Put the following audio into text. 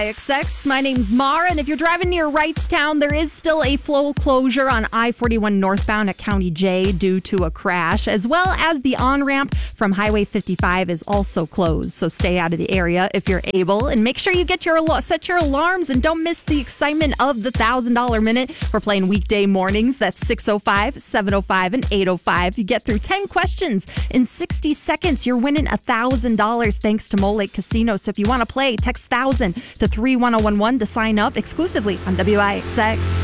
WIXX. My name's Mara, and if you're driving near Wrightstown, there is still a flow closure on I-41 northbound at County J due to a crash, as well as the on-ramp from Highway 55 is also closed. So stay out of the area if you're able, and make sure you set your alarms and don't miss the excitement of the $1,000 minute. We're playing weekday mornings. That's 6:05, 7:05, and 8:05. You get through 10 questions in 60 seconds. You're winning $1,000 thanks to Mole Lake Casino. So if you want to play, text 1000 to 31011 to sign up exclusively on WIXX.